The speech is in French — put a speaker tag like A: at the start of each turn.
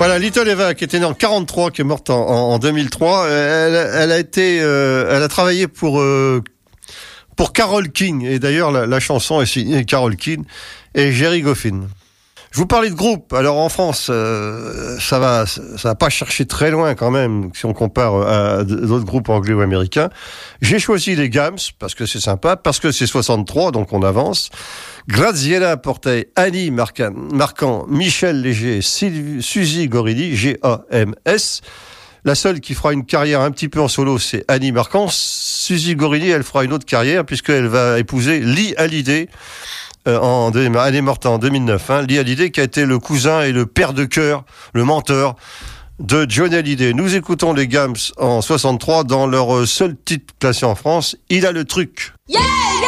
A: Voilà, Little Eva, qui était née en 43, qui est morte en 2003. Elle a travaillé pour Carole King. Et d'ailleurs, la chanson est signée Carole King et Jerry Goffin. Je vous parlais de groupe. Alors en France, ça va pas chercher très loin quand même si on compare à d'autres groupes anglais ou américains. J'ai choisi les Gams parce que c'est sympa, parce que c'est 63, donc on avance. Graziella Portey, Annie Marquand, Michel Léger, Suzy Gorilli, G-A-M-S. La seule qui fera une carrière un petit peu en solo, c'est Annie Marquand. Suzy Gorilli, elle fera une autre carrière puisqu'elle va épouser Lee Hallyday. Elle est morte en 2009. Lee Hallyday qui a été le cousin et le père de cœur, le mentor de Johnny Hallyday. Nous écoutons les Gams en 63 dans leur seul titre classé en France. Il a le truc. Yeah!